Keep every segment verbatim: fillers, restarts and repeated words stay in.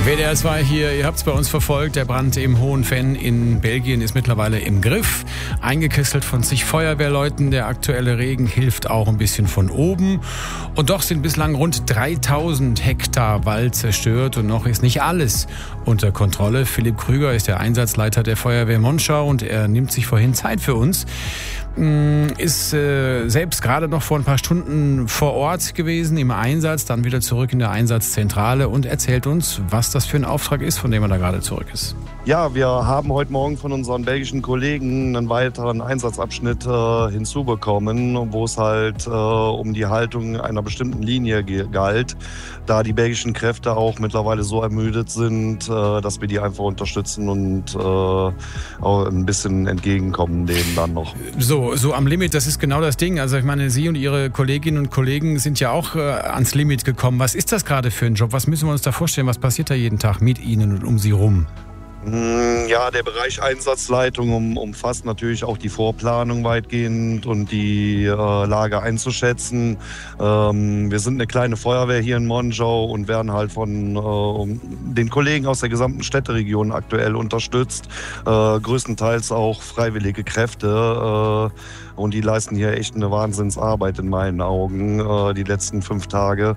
W D R zwei hier, ihr habt es bei uns verfolgt. Der Brand im Hohenvenn in Belgien ist mittlerweile im Griff. Eingekesselt von zig Feuerwehrleuten. Der aktuelle Regen hilft auch ein bisschen von oben. Und doch sind bislang rund dreitausend Hektar Wald zerstört. Und noch ist nicht alles unter Kontrolle. Philipp Krüger ist der Einsatzleiter der Feuerwehr Monschau und er nimmt sich vorhin Zeit für uns. Ist äh, selbst gerade noch vor ein paar Stunden vor Ort gewesen im Einsatz, dann wieder zurück in der Einsatzzentrale und erzählt uns, was das für ein Auftrag ist, von dem er da gerade zurück ist. Ja, wir haben heute Morgen von unseren belgischen Kollegen einen weiteren Einsatzabschnitt äh, hinzubekommen, wo es halt äh, um die Haltung einer bestimmten Linie ge- galt, da die belgischen Kräfte auch mittlerweile so ermüdet sind, äh, dass wir die einfach unterstützen und äh, auch ein bisschen entgegenkommen denen dann noch. So, so am Limit, das ist genau das Ding. Also ich meine, Sie und Ihre Kolleginnen und Kollegen sind ja auch äh, ans Limit gekommen. Was ist das gerade für ein Job? Was müssen wir uns da vorstellen? Was passiert da jeden Tag mit Ihnen und um Sie rum? Ja, der Bereich Einsatzleitung um, umfasst natürlich auch die Vorplanung weitgehend und die äh, Lage einzuschätzen. Ähm, wir sind eine kleine Feuerwehr hier in Monschau und werden halt von äh, den Kollegen aus der gesamten Städteregion aktuell unterstützt. Äh, größtenteils auch freiwillige Kräfte. Äh, und die leisten hier echt eine Wahnsinnsarbeit in meinen Augen, äh, die letzten fünf Tage.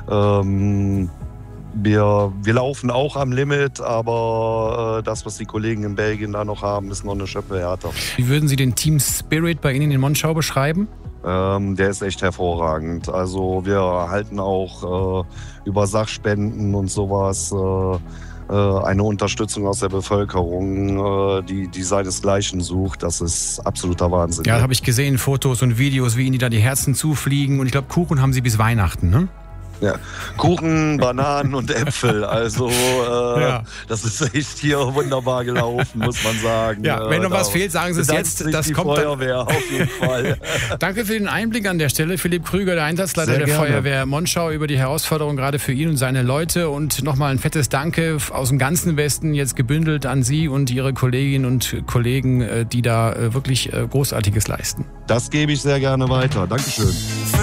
Ähm, Wir, wir laufen auch am Limit, aber äh, das, was die Kollegen in Belgien da noch haben, ist noch eine Schippe härter. Wie würden Sie den Team Spirit bei Ihnen in Monschau beschreiben? Ähm, der ist echt hervorragend. Also wir erhalten auch äh, über Sachspenden und sowas äh, äh, eine Unterstützung aus der Bevölkerung, äh, die, die seinesgleichen sucht. Das ist absoluter Wahnsinn. Ja, habe ich gesehen, Fotos und Videos, wie Ihnen da die Herzen zufliegen. Und ich glaube, Kuchen haben Sie bis Weihnachten, ne? Ja, Kuchen, Bananen und Äpfel, also äh, ja. Das ist echt hier wunderbar gelaufen, muss man sagen. Ja, wenn noch äh, was fehlt, sagen Sie es jetzt. Das die kommt Feuerwehr dann. Auf jeden Fall. Danke für den Einblick an der Stelle. Philipp Krüger, der Einsatzleiter Sehr der gerne. Feuerwehr Monschau, über die Herausforderung gerade für ihn und seine Leute. Und nochmal ein fettes Danke aus dem ganzen Westen, jetzt gebündelt an Sie und Ihre Kolleginnen und Kollegen, die da wirklich Großartiges leisten. Das gebe ich sehr gerne weiter. Dankeschön.